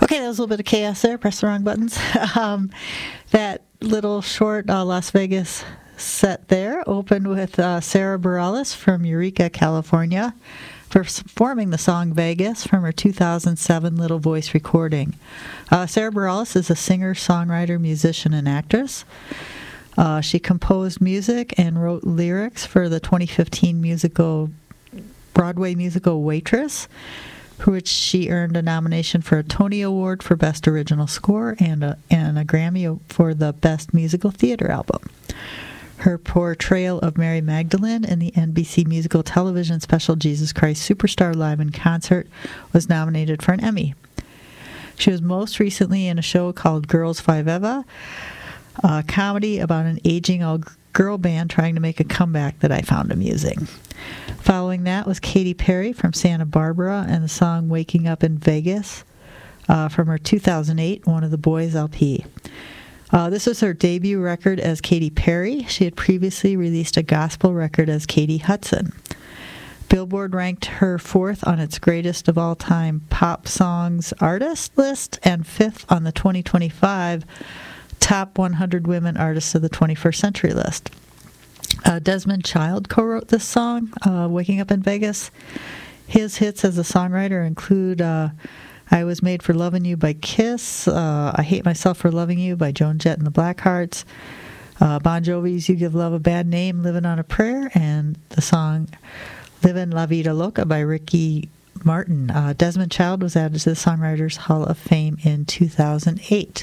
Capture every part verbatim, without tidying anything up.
Okay, that was a little bit of chaos there. Press the wrong buttons. um, that little short uh, Las Vegas set there opened with uh, Sarah Bareilles from Eureka, California, performing the song Vegas from her two thousand seven Little Voice recording. Uh, Sarah Bareilles is a singer, songwriter, musician, and actress. Uh, she composed music and wrote lyrics for the twenty fifteen musical Broadway musical Waitress, for which she earned a nomination for a Tony Award for Best Original Score and a, and a Grammy for the Best Musical Theater Album. Her portrayal of Mary Magdalene in the N B C musical television special Jesus Christ Superstar Live in Concert was nominated for an Emmy. She was most recently in a show called Girls Five Eva, a comedy about an aging old girl band trying to make a comeback that I found amusing. Following that was Katy Perry from Santa Barbara and the song Waking Up in Vegas uh, from her two thousand eight One of the Boys L P. Uh, this was her debut record as Katy Perry. She had previously released a gospel record as Katie Hudson. Billboard ranked her fourth on its greatest of all time pop songs artist list and fifth on the twenty twenty-five Top one hundred Women Artists of the twenty-first Century list. Uh, Desmond Child co-wrote this song, uh, Waking Up in Vegas. His hits as a songwriter include uh, I Was Made for Loving You by Kiss, uh, I Hate Myself for Loving You by Joan Jett and the Blackhearts, uh, Bon Jovi's You Give Love a Bad Name, Living on a Prayer, and the song Livin' La Vida Loca by Ricky Martin. Uh, Desmond Child was added to the Songwriters Hall of Fame in two thousand eight.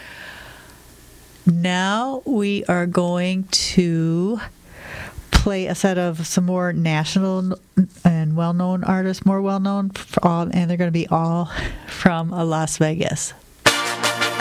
Now we are going to play a set of some more national and well-known artists, more well-known, for all, and they're going to be all from uh, Las Vegas.